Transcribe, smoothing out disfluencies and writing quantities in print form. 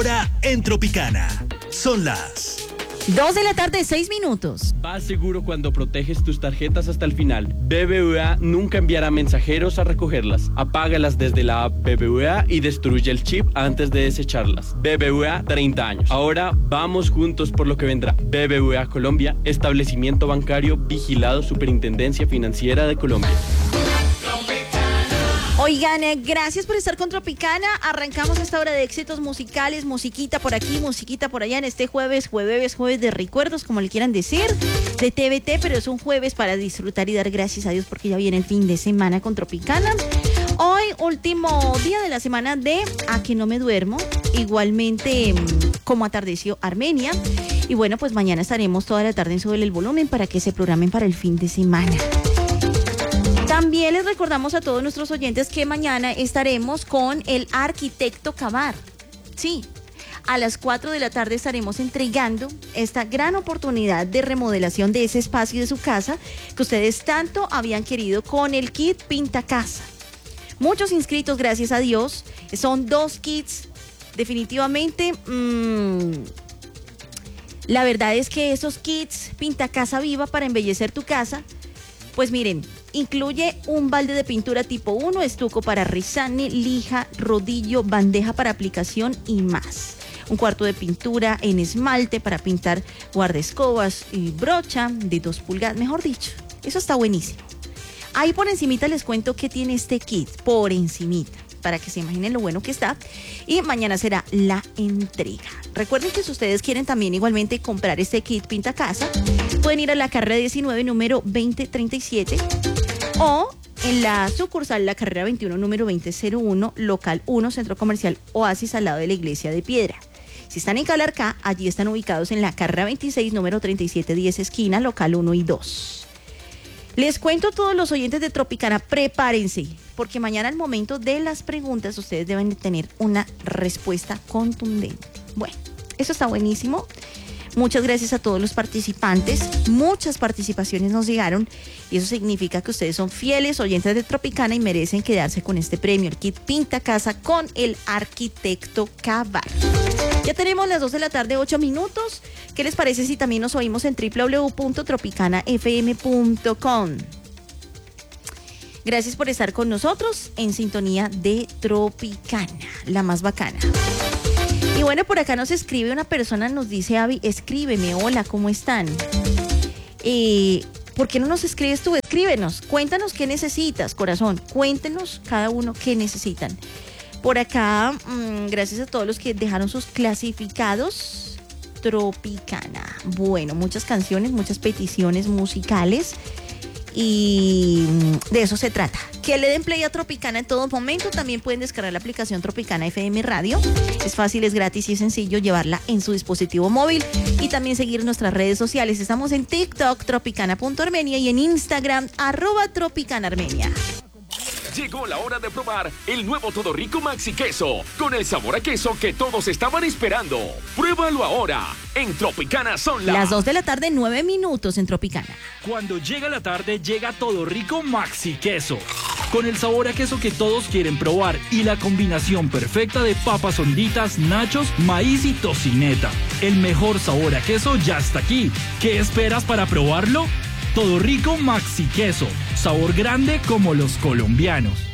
Ahora en Tropicana. Son las 2 de la tarde, 6 minutos. Vas seguro cuando proteges tus tarjetas hasta el final. BBVA nunca enviará mensajeros a recogerlas. Apágalas desde la app BBVA y destruye el chip antes de desecharlas. BBVA, 30 años. Ahora vamos juntos por lo que vendrá. BBVA Colombia, establecimiento bancario vigilado Superintendencia Financiera de Colombia. Oigan, gracias por estar con Tropicana. Arrancamos esta hora de éxitos musicales, musiquita por aquí, musiquita por allá en este jueves de recuerdos, como le quieran decir, de TVT, pero es un jueves para disfrutar y dar gracias a Dios porque ya viene el fin de semana con Tropicana. Hoy, último día de la semana de A que no me duermo, igualmente como atardeció Armenia. Y bueno, pues mañana estaremos toda la tarde en Sube el Volumen para que se programen para el fin de semana. También les recordamos a todos nuestros oyentes que mañana estaremos con el arquitecto Cavar. Sí, a las 4 de la tarde estaremos entregando esta gran oportunidad de remodelación de ese espacio de su casa que ustedes tanto habían querido con el kit Pinta Casa. Muchos inscritos, gracias a Dios. Son 2 kits. Definitivamente, la verdad es que esos kits Pinta Casa Viva para embellecer tu casa, pues miren, incluye un balde de pintura tipo 1, estuco para rizane, lija, rodillo, bandeja para aplicación y más. Un cuarto de pintura en esmalte para pintar guardaescobas y brocha de 2 pulgadas, mejor dicho, eso está buenísimo. Ahí por encimita les cuento qué tiene este kit, por encimita, para que se imaginen lo bueno que está. Y mañana será la entrega. Recuerden que si ustedes quieren también igualmente comprar este kit Pinta Casa, pueden ir a la carrera 19, número 2037, o en la sucursal La Carrera 21, número 2001, local 1, Centro Comercial Oasis, al lado de la Iglesia de Piedra. Si están en Calarcá, allí están ubicados en la Carrera 26, número 3710, esquina, local 1 y 2. Les cuento a todos los oyentes de Tropicana, prepárense, porque mañana al momento de las preguntas ustedes deben de tener una respuesta contundente. Bueno, eso está buenísimo. Muchas gracias a todos los participantes. Muchas participaciones nos llegaron y eso significa que ustedes son fieles oyentes de Tropicana y merecen quedarse con este premio, el kit Pinta Casa con el arquitecto Cavar. Ya tenemos las 2 de la tarde, 8 minutos. ¿Qué les parece si también nos oímos en www.tropicanafm.com? Gracias por estar con nosotros en sintonía de Tropicana, la más bacana. Y bueno, por acá nos escribe una persona, nos dice, Avi, escríbeme, hola, ¿cómo están? ¿Por qué no nos escribes tú? Escríbenos, cuéntanos qué necesitas, corazón, cuéntenos cada uno qué necesitan. Por acá, gracias a todos los que dejaron sus clasificados, Tropicana. Bueno, muchas canciones, muchas peticiones musicales y de eso se trata. Que le den play a Tropicana en todo momento. También pueden descargar la aplicación Tropicana FM Radio. Es fácil, es gratis y es sencillo llevarla en su dispositivo móvil. Y también seguir nuestras redes sociales. Estamos en TikTok, tropicana.armenia, y en Instagram, @tropicanaarmenia. Llegó la hora de probar el nuevo Todo Rico Maxi Queso, con el sabor a queso que todos estaban esperando. Pruébalo ahora. En Tropicana son las 2 de la tarde, 9 minutos en Tropicana. Cuando llega la tarde, llega Todo Rico Maxi Queso, con el sabor a queso que todos quieren probar y la combinación perfecta de papas honditas, nachos, maíz y tocineta. El mejor sabor a queso ya está aquí. ¿Qué esperas para probarlo? Todo Rico Maxi Queso, sabor grande como los colombianos.